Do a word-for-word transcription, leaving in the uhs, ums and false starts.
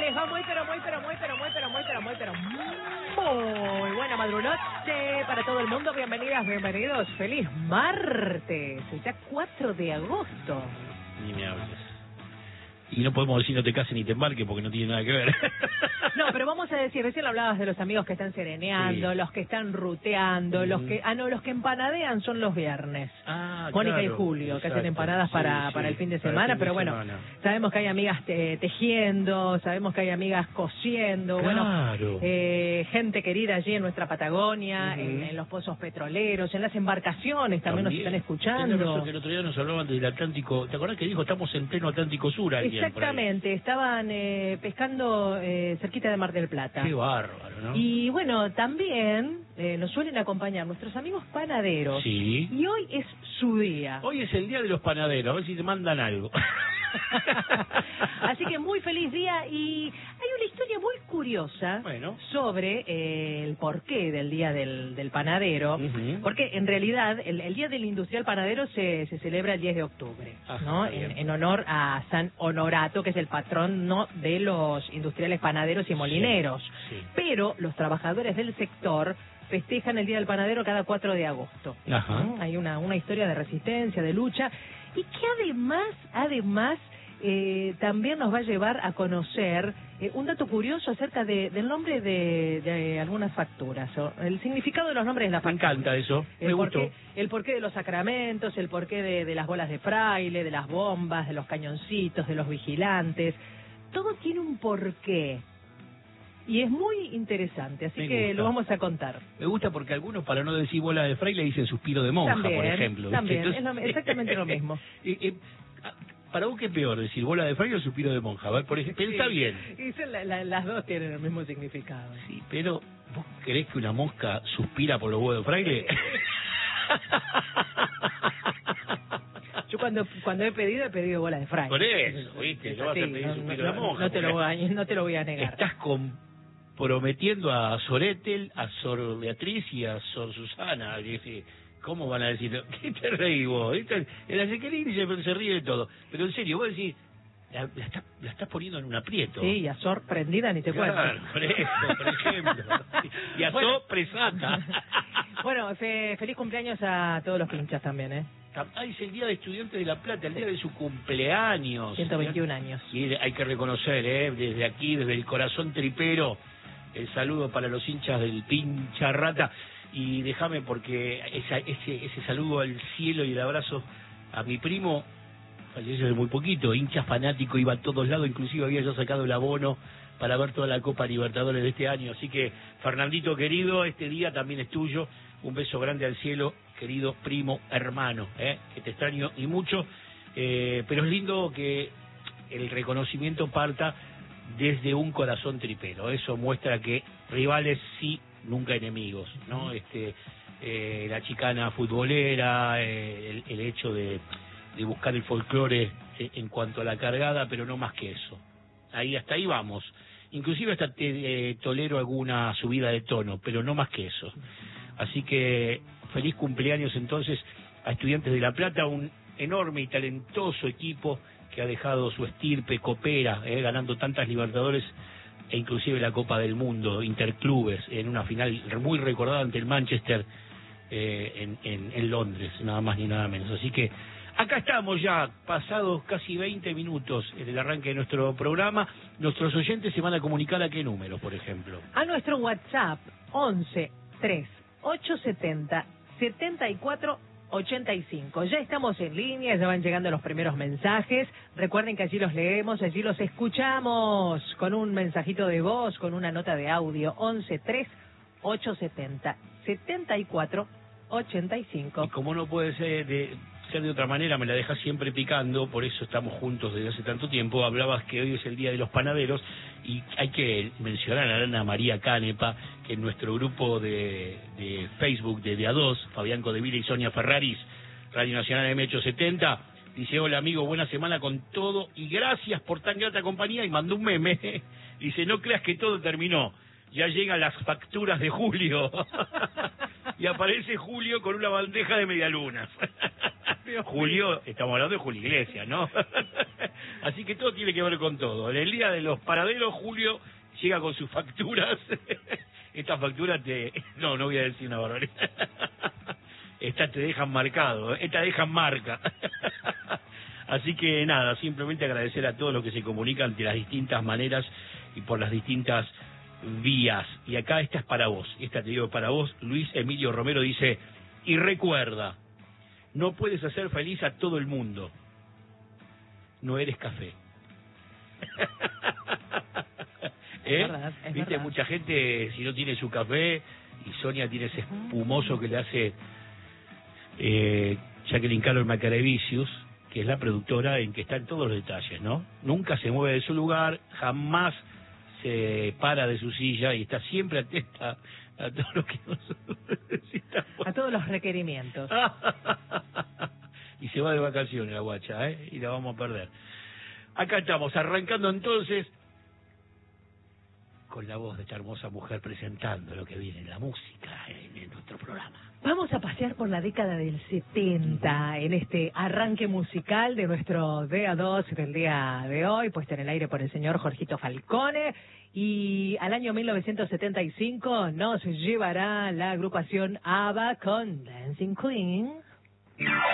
les va muy, pero muy, pero muy, pero muy, pero muy, pero muy, pero muy buena madrunoche para todo el mundo. Bienvenidas, bienvenidos. Feliz martes. Es ya cuatro de agosto. Ni me hables. Y no podemos decir no te cases ni te embarques porque no tiene nada que ver. No, pero vamos a decir, recién hablabas de los amigos que están sereneando, sí, los que están ruteando, mm. los que ah no, los que empanadean son los viernes. Ah, Mónica claro, y Julio, exacto, que hacen empanadas sí, para, sí, para el fin de para semana, fin de pero bueno, semana. Sabemos que hay amigas te, tejiendo, sabemos que hay amigas cosiendo, claro. bueno, eh, gente querida allí en nuestra Patagonia, uh-huh. en, en los pozos petroleros, en las embarcaciones también, también nos están escuchando. Que el otro día nos hablaban del Atlántico, ¿te acordás que dijo estamos en pleno Atlántico Sur? Exactamente, estaban eh, pescando eh, cerquita de Mar del Plata. Qué bárbaro, ¿no? Y bueno, también eh, nos suelen acompañar nuestros amigos panaderos. Sí. Y hoy es su día. Hoy es el día de los panaderos, a ver si te mandan algo. Así que muy feliz día. Y hay una historia muy curiosa bueno. sobre eh, el porqué del día del, del panadero. Uh-huh. Porque en realidad el, el día del industrial panadero se, se celebra el diez de octubre, Ajá, ¿no? En, en honor a San Honorato, que es el patrón no de los industriales panaderos y molineros. Sí, sí. Pero los trabajadores del sector festejan el Día del Panadero cada cuatro de agosto. Ajá. ¿Mm? Hay una, una historia de resistencia, de lucha, y que además, además, eh, también nos va a llevar a conocer eh, un dato curioso acerca de, del nombre de, de algunas facturas, o el significado de los nombres de las Me facturas. encanta eso, el me porqué, gustó. El porqué de los sacramentos, el porqué de, de las bolas de fraile, de las bombas, de los cañoncitos, de los vigilantes. Todo tiene un porqué. Y es muy interesante, así Me que gusta. lo vamos a contar. Me gusta porque algunos, para no decir bola de fraile, dicen suspiro de monja, también, por ejemplo. También, Entonces, es lo, exactamente lo mismo. eh, eh, ¿Para vos qué es peor, decir bola de fraile o suspiro de monja? A ver, por ejemplo, sí, está bien. Y son la, la, las dos tienen el mismo significado. Sí, pero ¿vos creés que una mosca suspira por los huevos de fraile? Yo cuando cuando he pedido, he pedido bola de fraile. Por eso, ¿viste? No vas a pedir no, suspiro no, de monja. No te, lo voy a, no te lo voy a negar. Estás comprometiendo a Sor Ethel, a Sor Beatriz y a Sor Susana. ¿Cómo van a decir? ¿Qué te reí vos? El Azequelín se, se ríe de todo. Pero en serio, vos decís, la, la, está, la estás poniendo en un aprieto. Sí, y a sorprendida ni te claro, cuento. Por eso, por ejemplo. Y a bueno. Sorpresata. Bueno, fe, feliz cumpleaños a todos los pinchas también, ¿eh? Ah, es el Día de Estudiantes de La Plata, el día de su cumpleaños. ciento veintiún años. Y hay que reconocer, ¿eh? Desde aquí, desde el corazón tripero, el saludo para los hinchas del pincha rata. Y déjame porque esa, ese ese saludo al cielo y el abrazo a mi primo, falleció hace muy poquito, hincha fanático, iba a todos lados, inclusive había yo sacado el abono para ver toda la Copa Libertadores de este año. Así que, Fernandito querido, este día también es tuyo. Un beso grande al cielo, querido primo, hermano, ¿eh? Que te extraño y mucho. Eh, pero es lindo que el reconocimiento parta desde un corazón tripero. Eso muestra que rivales sí, nunca enemigos, ¿no? Este, eh, la chicana futbolera, eh, el, el hecho de, de buscar el folclore eh, en cuanto a la cargada, pero no más que eso. Ahí hasta ahí vamos. Inclusive hasta te, eh, tolero alguna subida de tono, pero no más que eso. Así que feliz cumpleaños entonces a Estudiantes de La Plata, un enorme y talentoso equipo que ha dejado su estirpe copera, eh, ganando tantas Libertadores e inclusive la Copa del Mundo, interclubes, en una final muy recordada ante el Manchester eh, en, en, en Londres, nada más ni nada menos. Así que acá estamos ya, pasados casi veinte minutos en el arranque de nuestro programa. Nuestros oyentes se van a comunicar a qué número, por ejemplo. A nuestro WhatsApp, once tres ocho setenta setenta y cuatro ochenta y cinco. Ya estamos en línea, ya van llegando los primeros mensajes. Recuerden que allí los leemos, allí los escuchamos con un mensajito de voz, con una nota de audio. once tres ocho setenta setenta y cuatro ochenta y cinco. Y como no puede ser de, ser de otra manera, me la dejas siempre picando, por eso estamos juntos desde hace tanto tiempo. Hablabas que hoy es el Día de los Panaderos y hay que mencionar a Ana María Canepa, que en nuestro grupo de, de Facebook de D A dos, Fabián Codevila y Sonia Ferraris, Radio Nacional M ochocientos setenta, dice: hola amigo, buena semana con todo y gracias por tan grata compañía, y mandó un meme. Dice: no creas que todo terminó, ya llegan las facturas de julio. Y aparece Julio con una bandeja de medialunas. Julio, estamos hablando de Julio Iglesias, ¿no? Así que todo tiene que ver con todo. En el día de los paraderos, Julio llega con sus facturas. Estas facturas te... No, no voy a decir una barbaridad. Estas te dejan marcado, estas dejan marca. Así que nada, simplemente agradecer a todos los que se comunican de las distintas maneras y por las distintas vías. Y acá esta es para vos, esta te digo para vos. Luis Emilio Romero dice, y recuerda, no puedes hacer feliz a todo el mundo. No eres café. ¿Eh? Es verdad, es Viste, verdad. mucha gente, si no tiene su café, y Sonia tiene ese espumoso que le hace eh, Jacqueline Carol Macarevicius, que es la productora en que están todos los detalles, ¿no? Nunca se mueve de su lugar, jamás se para de su silla y está siempre atenta a todo lo que nosotros necesitamos. A todos los requerimientos. Y se va de vacaciones la guacha, ¿eh? Y la vamos a perder. Acá estamos, arrancando entonces con la voz de esta hermosa mujer presentando lo que viene en la música en, en nuestro programa. Vamos a pasear por la década del setenta en este arranque musical de nuestro D A dos del día de hoy, puesta en el aire por el señor Jorgito Falcone. Y al año mil novecientos setenta y cinco nos llevará la agrupación ABBA con Dancing Queen.